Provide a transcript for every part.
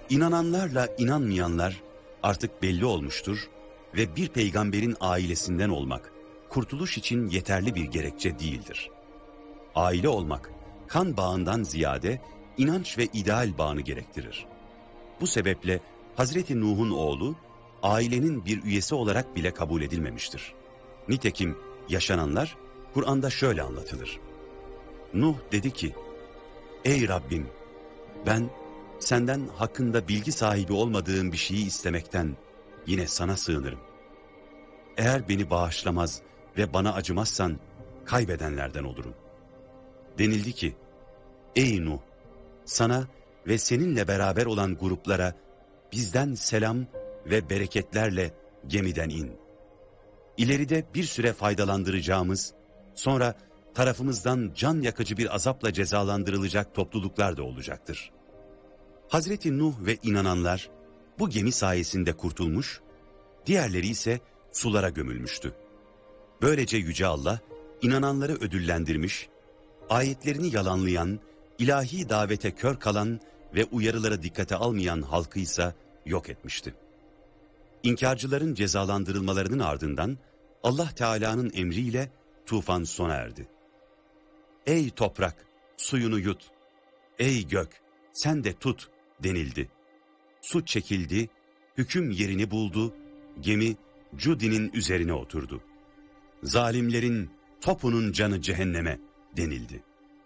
İnananlarla inanmayanlar artık belli olmuştur ve bir peygamberin ailesinden olmak, kurtuluş için yeterli bir gerekçe değildir. Aile olmak, kan bağından ziyade inanç ve ideal bağını gerektirir. Bu sebeple Hazreti Nuh'un oğlu, ailenin bir üyesi olarak bile kabul edilmemiştir. Nitekim yaşananlar Kur'an'da şöyle anlatılır. Nuh dedi ki, ey Rabbim, ben senden hakkında bilgi sahibi olmadığım bir şeyi istemekten yine sana sığınırım. Eğer beni bağışlamaz ve bana acımazsan kaybedenlerden olurum. Denildi ki, ey Nuh, sana ve seninle beraber olan gruplara bizden selam ve bereketlerle gemiden in. İleride bir süre faydalandıracağımız, sonra tarafımızdan can yakıcı bir azapla cezalandırılacak topluluklar da olacaktır. Hazreti Nuh ve inananlar bu gemi sayesinde kurtulmuş, diğerleri ise sulara gömülmüştü. Böylece Yüce Allah inananları ödüllendirmiş, ayetlerini yalanlayan, ilahi davete kör kalan ve uyarılara dikkate almayan halkı ise yok etmişti. İnkarcıların cezalandırılmalarının ardından Allah Teala'nın emriyle tufan sona erdi. Ey toprak, suyunu yut, ey gök, sen de tut denildi. Su çekildi, hüküm yerini buldu, gemi Cudi'nin üzerine oturdu. Zalimlerin topunun canı cehenneme denildi.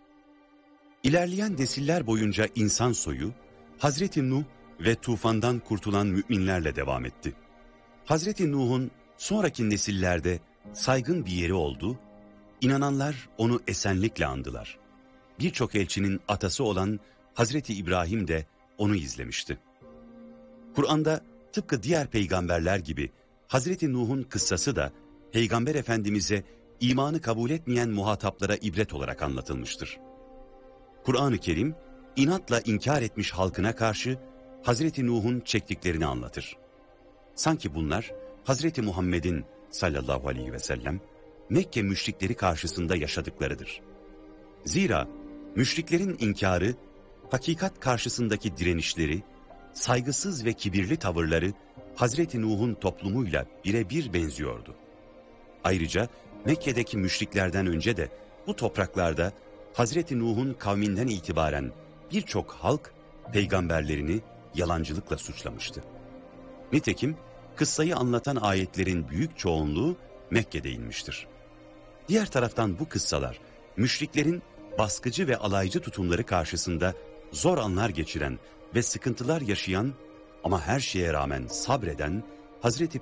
İlerleyen nesiller boyunca insan soyu, Hazreti Nuh ve tufandan kurtulan müminlerle devam etti. Hazreti Nuh'un sonraki nesillerde saygın bir yeri oldu, inananlar onu esenlikle andılar. Birçok elçinin atası olan Hazreti İbrahim de onu izlemişti. Kur'an'da tıpkı diğer peygamberler gibi Hazreti Nuh'un kıssası da Peygamber Efendimiz'e imanı kabul etmeyen muhataplara ibret olarak anlatılmıştır. Kur'an-ı Kerim inatla inkar etmiş halkına karşı Hazreti Nuh'un çektiklerini anlatır. Sanki bunlar Hazreti Muhammed'in sallallahu aleyhi ve sellem Mekke müşrikleri karşısında yaşadıklarıdır. Zira müşriklerin inkarı, hakikat karşısındaki direnişleri, saygısız ve kibirli tavırları Hazreti Nuh'un toplumuyla birebir benziyordu. Ayrıca Mekke'deki müşriklerden önce de bu topraklarda Hazreti Nuh'un kavminden itibaren birçok halk peygamberlerini yalancılıkla suçlamıştı. Nitekim kıssayı anlatan ayetlerin büyük çoğunluğu Mekke'de inmiştir. Diğer taraftan bu kıssalar müşriklerin baskıcı ve alaycı tutumları karşısında zor anlar geçiren ve sıkıntılar yaşayan ama her şeye rağmen sabreden Hazreti